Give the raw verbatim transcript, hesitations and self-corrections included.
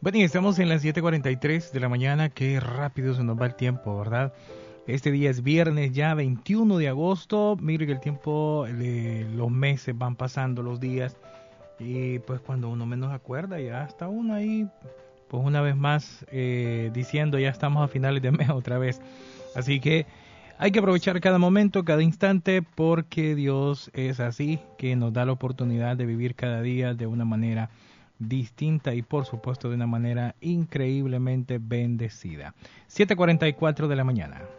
Bueno, y estamos en las siete cuarenta y tres de la mañana. Qué rápido se nos va el tiempo, ¿verdad? Este día es viernes ya, veintiuno de agosto. Mire que el tiempo, le- los meses van pasando, los días. Y pues cuando uno menos acuerda, ya está uno ahí, pues una vez más eh, diciendo, ya estamos a finales de mes otra vez. Así que hay que aprovechar cada momento, cada instante, porque Dios es así, que nos da la oportunidad de vivir cada día de una manera distinta y por supuesto de una manera increíblemente bendecida. siete cuarenta y cuatro de la mañana.